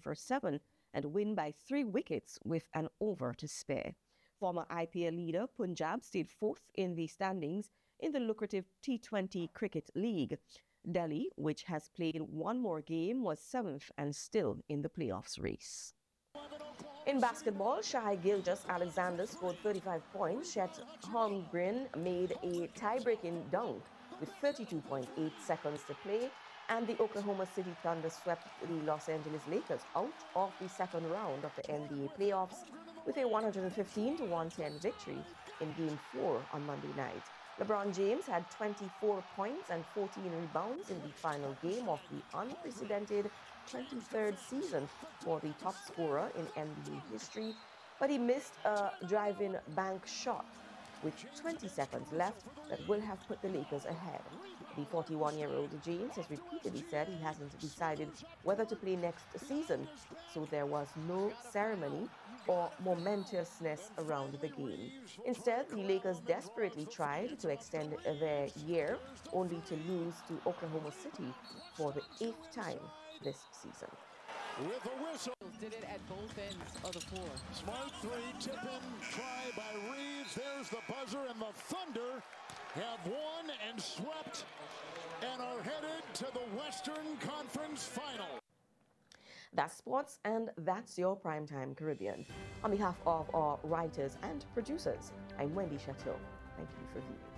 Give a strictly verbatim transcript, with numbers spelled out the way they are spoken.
first seven and win by three wickets with an over to spare. Former I P L leader Punjab stayed fourth in the standings in the lucrative T twenty Cricket League. Delhi, which has played one more game, was seventh and still in the playoffs race. In basketball, Shai Gilgeous-Alexander scored thirty-five points. Chet Holmgren made a tie-breaking dunk with thirty-two point eight seconds to play, and the Oklahoma City Thunder swept the Los Angeles Lakers out of the second round of the N B A playoffs with a one hundred fifteen to one ten victory in Game four on Monday night. LeBron James had twenty-four points and fourteen rebounds in the final game of the unprecedented twenty-third season for the top scorer in N B A history, but he missed a drive-in bank shot with twenty seconds left that will have put the Lakers ahead. The forty-one-year-old James has repeatedly said he hasn't decided whether to play next season, so there was no ceremony or momentousness around the game. Instead, the Lakers desperately tried to extend their year, only to lose to Oklahoma City for the eighth time this season. With a whistle. Did it at both ends of the floor. Smart three, tip in, try by Reeves. There's the buzzer, and the Thunder have won and swept and are headed to the Western Conference Final. That's sports, and that's your Primetime Caribbean. On behalf of our writers and producers, I'm Wendy Chateau. Thank you for viewing.